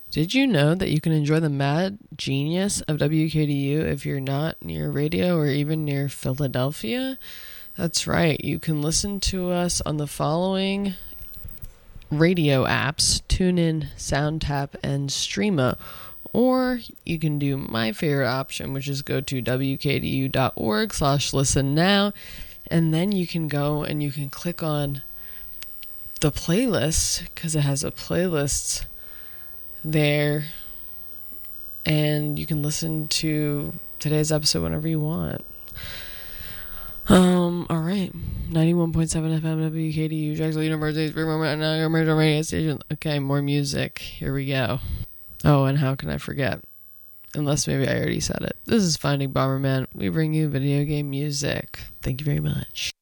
Did you know that you can enjoy the mad genius of WKDU if you're not near radio or even near Philadelphia? That's right. You can listen to us on the following radio apps: TuneIn, SoundTap, and Streama. Or you can do my favorite option, which is go to wkdu.org/listen now. And then you can go and you can click on the playlist, because it has a playlist there, and you can listen to today's episode whenever you want. All right, 91.7 FM WKDU, Jacksonville University's radio station. Okay, more music. Here we go. Oh, and how can I forget? Unless maybe I already said it. This is Finding Bomberman. We bring you video game music. Thank you very much.